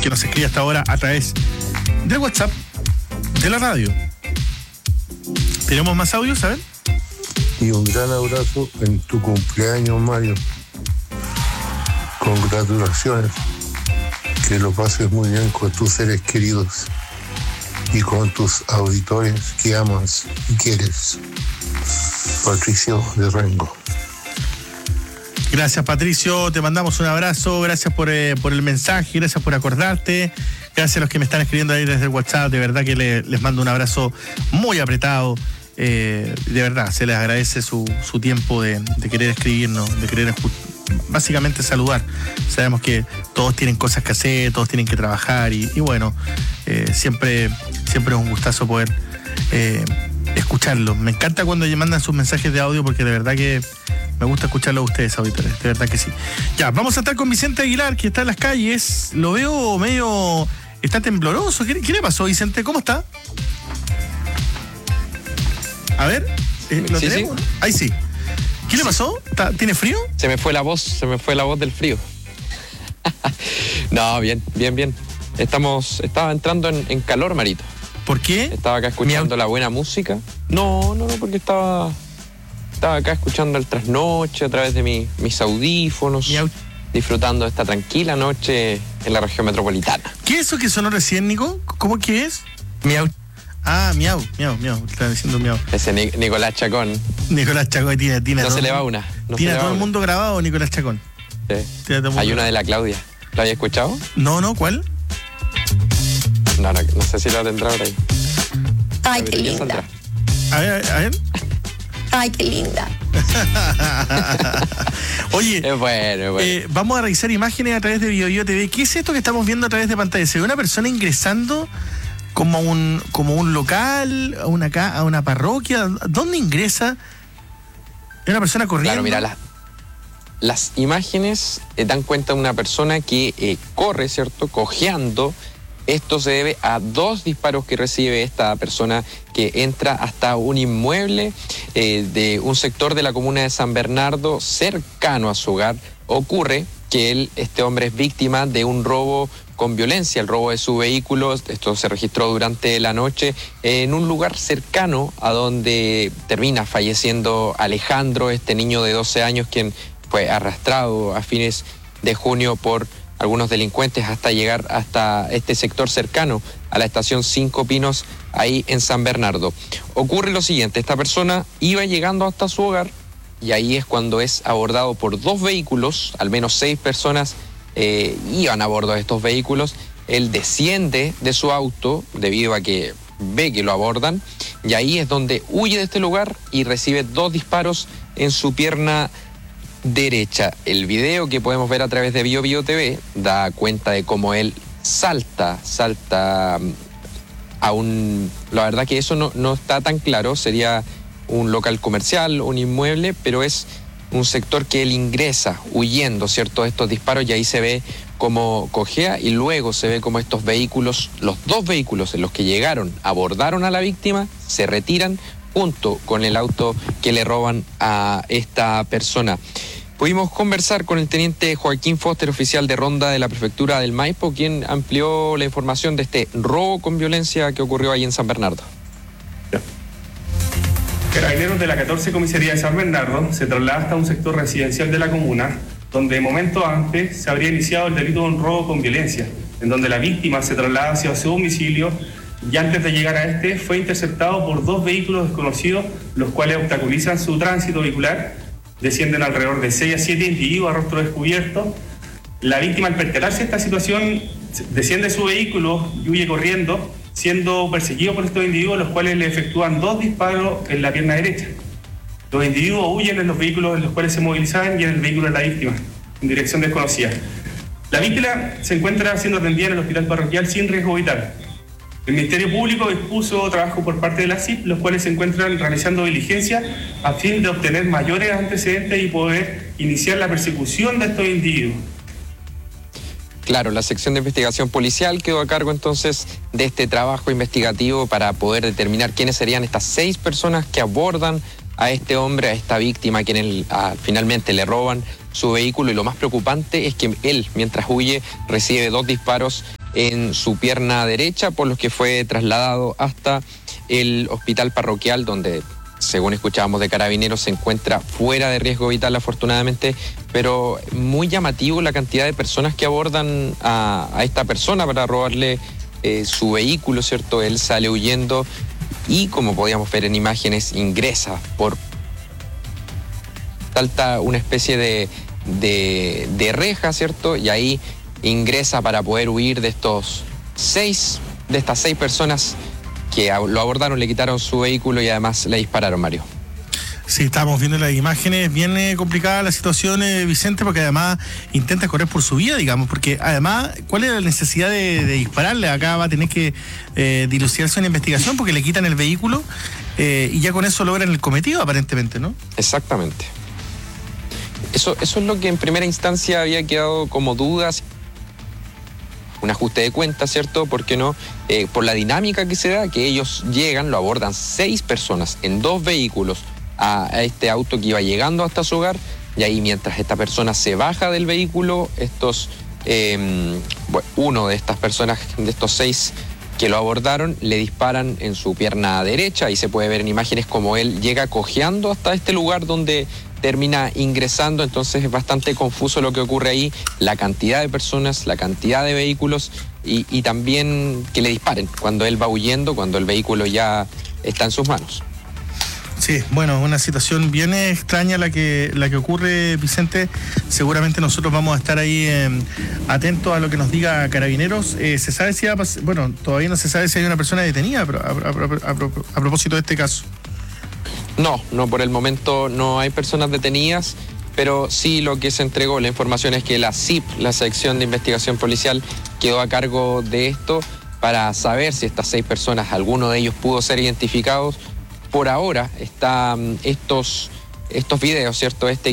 que nos escribe hasta ahora a través del WhatsApp de la radio. ¿Tenemos más audios, a ver? Y un gran abrazo en tu cumpleaños, Mario. Congratulaciones. Que lo pases muy bien con tus seres queridos y con tus auditores que amas y quieres. Patricio de Rengo. Gracias, Patricio, te mandamos un abrazo, gracias por el mensaje, gracias por acordarte, gracias a los que me están escribiendo ahí desde el WhatsApp, de verdad que les mando un abrazo muy apretado, de verdad, se les agradece su tiempo de querer escribirnos, de querer básicamente saludar. Sabemos que todos tienen cosas que hacer, todos tienen que trabajar y bueno, siempre es un gustazo poder escucharlos. Me encanta cuando mandan sus mensajes de audio porque de verdad que me gusta escucharlo a ustedes, auditores, de verdad que sí. Ya, vamos a estar con Vicente Aguilar, que está en las calles. Lo veo medio... está tembloroso. ¿Qué le pasó, Vicente? ¿Cómo está? A ver, ¿lo tenemos? Sí. Ahí sí. ¿Qué le pasó? ¿Tiene frío? Se me fue la voz del frío. No, bien. Estaba entrando en calor, Marito. ¿Por qué? Estaba acá escuchando la buena música. No, porque estaba acá escuchando el trasnoche a través de mis audífonos, disfrutando de esta tranquila noche en la región metropolitana. ¿Qué es eso que sonó recién, Nico? ¿Cómo que es? Miau. Ah, miau. Estaba diciendo miau. Ese Nicolás Chacón. Nicolás Chacón tiene no se le va una. Tiene a todo el mundo grabado, Nicolás Chacón. Sí. Hay una de la Claudia. ¿La había escuchado? No, ¿cuál? No sé si la tendrá por ahí. Ay, qué linda. A ver. Ay, qué linda. Oye, es bueno. Vamos a revisar imágenes a través de BioBio TV. ¿Qué es esto que estamos viendo a través de pantalla? Se ve una persona ingresando como un local, a una parroquia. ¿Dónde ingresa? ¿Es una persona corriendo? Claro, mira, las imágenes dan cuenta de una persona que corre, ¿cierto? Cojeando. Esto se debe a 2 disparos que recibe esta persona que entra hasta un inmueble de un sector de la comuna de San Bernardo cercano a su hogar. Ocurre que este hombre es víctima de un robo con violencia, el robo de su vehículo. Esto se registró durante la noche en un lugar cercano a donde termina falleciendo Alejandro, este niño de 12 años quien fue arrastrado a fines de junio por algunos delincuentes hasta llegar hasta este sector cercano a la estación 5 Pinos, ahí en San Bernardo. Ocurre lo siguiente, esta persona iba llegando hasta su hogar y ahí es cuando es abordado por 2 vehículos, al menos 6 personas iban a bordo de estos vehículos. Él desciende de su auto debido a que ve que lo abordan y ahí es donde huye de este lugar y recibe 2 disparos en su pierna derecha. El video que podemos ver a través de BioBio TV da cuenta de cómo él salta a un... La verdad que eso no está tan claro, sería un local comercial, un inmueble, pero es un sector que él ingresa huyendo, ¿cierto?, de estos disparos y ahí se ve cómo cojea y luego se ve cómo estos vehículos, los 2 vehículos en los que llegaron, abordaron a la víctima, se retiran junto con el auto que le roban a esta persona. Pudimos conversar con el teniente Joaquín Foster, oficial de ronda de la prefectura del Maipo, quien amplió la información de este robo con violencia que ocurrió ahí en San Bernardo. Carabineros de la 14 Comisaría de San Bernardo se traslada hasta un sector residencial de la comuna, donde momentos antes se habría iniciado el delito de un robo con violencia, en donde la víctima se traslada hacia su domicilio y antes de llegar a este fue interceptado por 2 vehículos desconocidos, los cuales obstaculizan su tránsito vehicular. Descienden alrededor de 6 a 7 individuos a rostro descubierto. La víctima, al percatarse de esta situación, desciende de su vehículo y huye corriendo, siendo perseguido por estos individuos, los cuales le efectúan 2 disparos en la pierna derecha. Los individuos huyen en los vehículos en los cuales se movilizaban y en el vehículo de la víctima, en dirección desconocida. La víctima se encuentra siendo atendida en el hospital parroquial sin riesgo vital. El Ministerio Público dispuso trabajo por parte de la CIP, los cuales se encuentran realizando diligencia a fin de obtener mayores antecedentes y poder iniciar la persecución de estos individuos. Claro, la sección de investigación policial quedó a cargo entonces de este trabajo investigativo para poder determinar quiénes serían estas 6 personas que abordan a este hombre, a esta víctima, a quien finalmente le roban su vehículo. Y lo más preocupante es que él, mientras huye, recibe 2 disparos en su pierna derecha, por lo que fue trasladado hasta el hospital parroquial, donde, según escuchábamos de Carabineros, se encuentra fuera de riesgo vital, afortunadamente, pero muy llamativo la cantidad de personas que abordan a esta persona para robarle su vehículo, ¿cierto? Él sale huyendo y, como podíamos ver en imágenes, ingresa por... salta una especie de reja, ¿cierto? Y ahí ingresa para poder huir de estas seis personas que lo abordaron, le quitaron su vehículo y además le dispararon, Mario. Sí, estamos viendo las imágenes, bien complicada la situación, Vicente, porque además intenta correr por su vida, digamos, porque además, ¿cuál es la necesidad de dispararle? Acá va a tener que dilucidarse una investigación porque le quitan el vehículo y ya con eso logran el cometido, aparentemente, ¿no? Exactamente. Eso es lo que en primera instancia había quedado como dudas. Un ajuste de cuentas, ¿cierto? ¿Por qué no? Por la dinámica que se da, que ellos llegan, lo abordan 6 personas en 2 vehículos a este auto que iba llegando hasta su hogar, y ahí mientras esta persona se baja del vehículo, uno de estas personas, de estos 6 que lo abordaron, le disparan en su pierna derecha, y se puede ver en imágenes como él llega cojeando hasta este lugar donde termina ingresando. Entonces es bastante confuso lo que ocurre ahí, la cantidad de personas, la cantidad de vehículos y también que le disparen cuando él va huyendo, cuando el vehículo ya está en sus manos. Sí, bueno, una situación bien extraña la que ocurre, Vicente. Seguramente nosotros vamos a estar ahí atentos a lo que nos diga Carabineros. ¿Se sabe si bueno, todavía no se sabe si hay una persona detenida pero a propósito de este caso? No, por el momento no hay personas detenidas, pero sí lo que se entregó, la información es que la SIP, la sección de investigación policial, quedó a cargo de esto para saber si estas 6 personas, alguno de ellos pudo ser identificados. Por ahora están estos videos, ¿cierto? Estos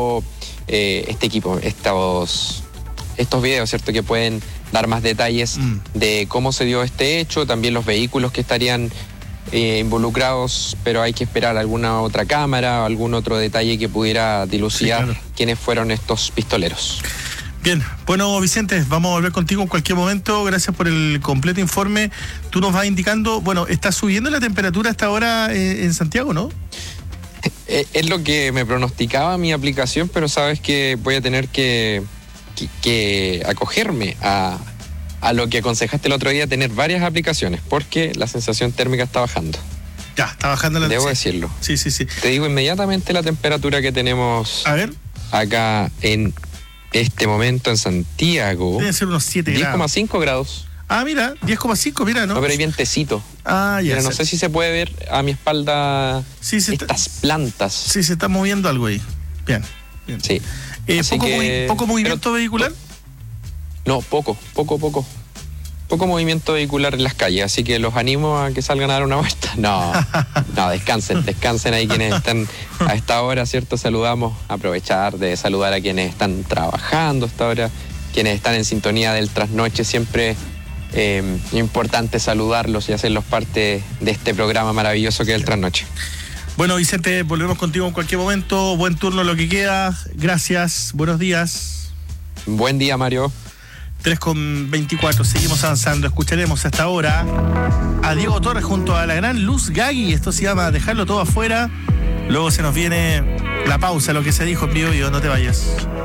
videos, ¿cierto? Que pueden dar más detalles de cómo se dio este hecho, también los vehículos que estarían involucrados, pero hay que esperar alguna otra cámara o algún otro detalle que pudiera dilucidar, sí, claro, quiénes fueron estos pistoleros. Bien, bueno, Vicente, vamos a volver contigo en cualquier momento. Gracias por el completo informe. Tú nos vas indicando, bueno, está subiendo la temperatura hasta ahora en Santiago, ¿no? Es lo que me pronosticaba mi aplicación, pero sabes que voy a tener que acogerme a lo que aconsejaste el otro día, tener varias aplicaciones, porque la sensación térmica está bajando. Ya, está bajando la... Debo decirlo. Sí. Te digo inmediatamente la temperatura que tenemos acá en este momento en Santiago. Deben ser unos 7 grados. 10,5 grados. Ah, mira, 10,5, mira, ¿no? No, pero hay vientecito. Ah, ya. Mira, no sé si se puede ver a mi espalda estas plantas. Sí, se está moviendo algo ahí. Bien. Sí. ¿Poco movimiento vehicular? No, poco movimiento vehicular en las calles, así que los animo a que salgan a dar una vuelta. No, descansen ahí quienes están a esta hora, ¿cierto? Aprovechar de saludar a quienes están trabajando a esta hora, quienes están en sintonía del trasnoche. Siempre importante saludarlos y hacerlos parte de este programa maravilloso que es el trasnoche. Bueno, Vicente, volvemos contigo en cualquier momento. Buen turno lo que queda. Gracias, buenos días. Buen día, Mario. 3:24, seguimos avanzando. Escucharemos hasta ahora a Diego Torres junto a la gran Luz Gagui. Esto se llama Dejarlo Todo Afuera. Luego se nos viene la pausa, lo que se dijo en vivo. No te vayas.